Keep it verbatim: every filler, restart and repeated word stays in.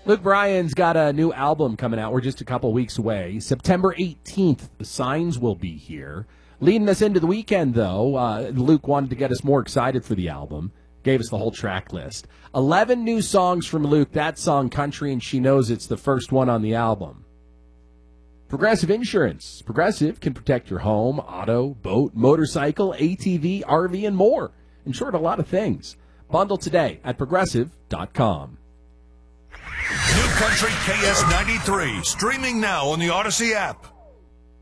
Luke Bryan's got a new album coming out. We're just a couple weeks away. September eighteenth, The Signs will be here. Leading us into the weekend, though, uh, Luke wanted to get us more excited for the album. Gave us the whole track list. eleven new songs from Luke. That song, Country and She Knows It's, the first one on the album. Progressive Insurance. Progressive can protect your home, auto, boat, motorcycle, A T V, R V, and more. Insured a lot of things. Bundle today at progressive dot com. New Country K S ninety-three, streaming now on the Odyssey app.